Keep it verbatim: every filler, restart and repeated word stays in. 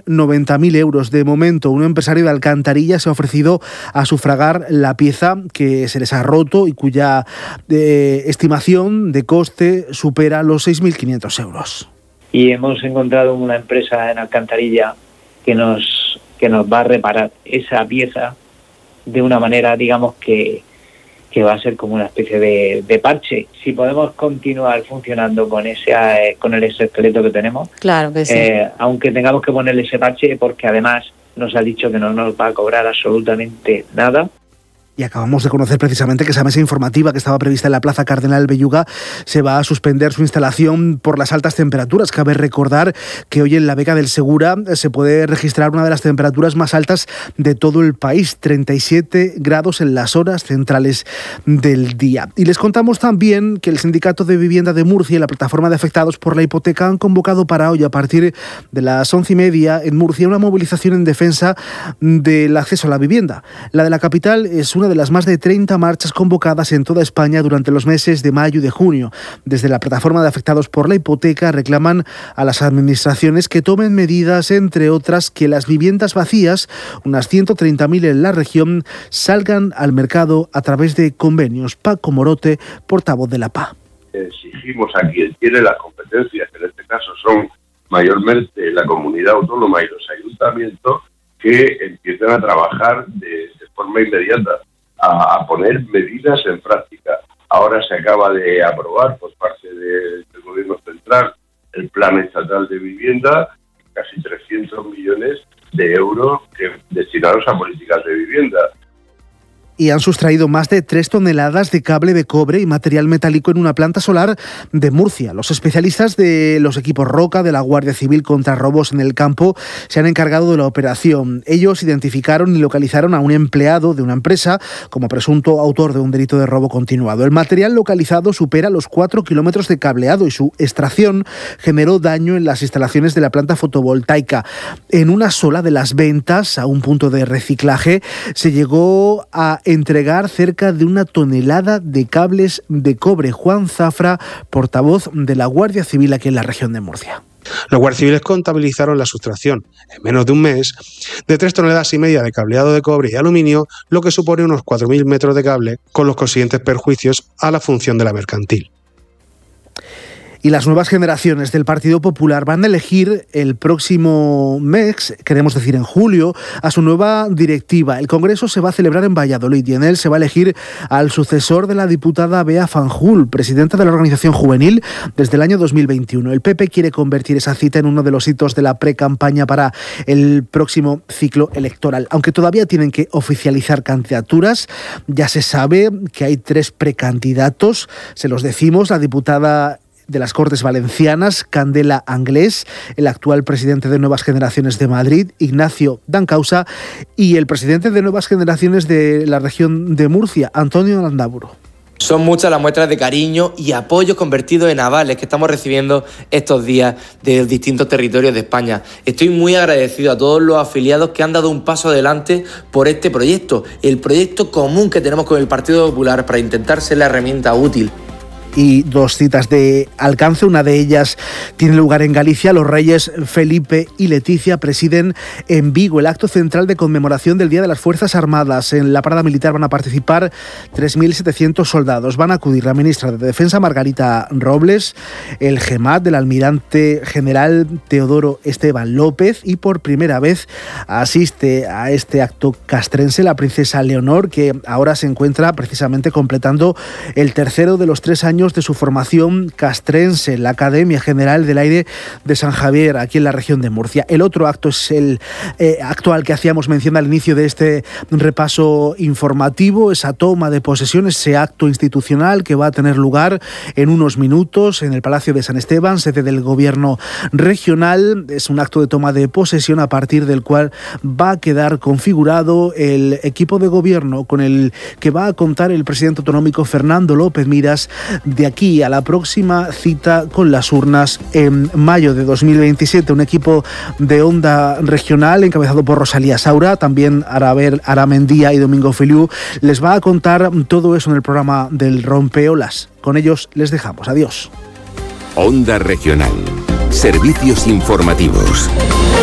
noventa mil euros. De momento, un empresario de Alcantarilla se ha ofrecido a sufragar la pieza que se les ha roto y cuya eh, estimación de coste supera los seis mil quinientos euros. Y hemos encontrado una empresa en Alcantarilla que nos, que nos va a reparar esa pieza de una manera, digamos, que, que va a ser como una especie de, de parche. Si podemos continuar funcionando con ese eh, con el exoesqueleto que tenemos, claro que sí. eh, aunque tengamos que ponerle ese parche, porque además nos ha dicho que no nos va a cobrar absolutamente nada. Y acabamos de conocer precisamente que esa mesa informativa que estaba prevista en la Plaza Cardenal Belluga se va a suspender su instalación por las altas temperaturas. Cabe recordar que hoy en la Vega del Segura se puede registrar una de las temperaturas más altas de todo el país, treinta y siete grados en las horas centrales del día. Y les contamos también que el Sindicato de Vivienda de Murcia y la Plataforma de Afectados por la Hipoteca han convocado para hoy, a partir de las once y media en Murcia, una movilización en defensa del acceso a la vivienda. La de la capital es una de las más de treinta marchas convocadas en toda España durante los meses de mayo y de junio. Desde la Plataforma de Afectados por la Hipoteca reclaman a las administraciones que tomen medidas, entre otras, que las viviendas vacías, unas ciento treinta mil en la región, salgan al mercado a través de convenios. Paco Morote, portavoz de la P A. Exigimos a quien tiene las competencias, que en este caso son mayormente la comunidad autónoma y los ayuntamientos, que empiecen a trabajar de, de forma inmediata, a, a poner medidas en práctica. Ahora se acaba de aprobar por parte de, del Gobierno Central el Plan Estatal de Vivienda, casi trescientos millones de euros que, destinados a políticas de vivienda. Y han sustraído más de tres toneladas de cable de cobre y material metálico en una planta solar de Murcia. Los especialistas de los equipos Roca de la Guardia Civil contra robos en el campo se han encargado de la operación. Ellos identificaron y localizaron a un empleado de una empresa como presunto autor de un delito de robo continuado. El material localizado supera los cuatro kilómetros de cableado y su extracción generó daño en las instalaciones de la planta fotovoltaica. En una sola de las ventas a un punto de reciclaje se llegó a entregar cerca de una tonelada de cables de cobre. Juan Zafra, portavoz de la Guardia Civil aquí en la región de Murcia. Los guardias civiles contabilizaron la sustracción, en menos de un mes, de tres toneladas y media de cableado de cobre y aluminio, lo que supone unos cuatro mil metros de cable, con los consiguientes perjuicios a la función de la mercantil. Y las nuevas generaciones del Partido Popular van a elegir el próximo mes, queremos decir en julio, a su nueva directiva. El Congreso se va a celebrar en Valladolid y en él se va a elegir al sucesor de la diputada Bea Fanjul, presidenta de la organización juvenil desde el año dos mil veintiuno. El P P quiere convertir esa cita en uno de los hitos de la precampaña para el próximo ciclo electoral. Aunque todavía tienen que oficializar candidaturas, ya se sabe que hay tres precandidatos. Se los decimos: la diputada de las Cortes Valencianas, Candela Anglés, el actual presidente de Nuevas Generaciones de Madrid, Ignacio Dancausa, y el presidente de Nuevas Generaciones de la región de Murcia, Antonio Landaburu. Son muchas las muestras de cariño y apoyo convertidos en avales que estamos recibiendo estos días de distintos territorios de España. Estoy muy agradecido a todos los afiliados que han dado un paso adelante por este proyecto, el proyecto común que tenemos con el Partido Popular para intentar ser la herramienta útil. Y dos citas de alcance, una de ellas tiene lugar en Galicia. Los reyes Felipe y Leticia presiden en Vigo el acto central de conmemoración del Día de las Fuerzas Armadas. En la parada militar van a participar tres mil setecientos soldados. Van a acudir la ministra de Defensa, Margarita Robles, el GEMAT del almirante general Teodoro Esteban López, y por primera vez asiste a este acto castrense la princesa Leonor, que ahora se encuentra precisamente completando el tercero de los tres años de su formación castrense en la Academia General del Aire de San Javier, aquí en la región de Murcia. El otro acto es el eh, acto al que hacíamos mención al inicio de este repaso informativo, esa toma de posesión, ese acto institucional que va a tener lugar en unos minutos en el Palacio de San Esteban, sede del Gobierno regional. Es un acto de toma de posesión a partir del cual va a quedar configurado el equipo de gobierno con el que va a contar el presidente autonómico Fernando López Miras de aquí a la próxima cita con las urnas en mayo de dos mil veintisiete. Un equipo de Onda Regional encabezado por Rosalía Saura, también Arabel Aramendía y Domingo Feliu les va a contar todo eso en el programa del Rompeolas. Con ellos les dejamos. Adiós. Onda Regional. Servicios informativos.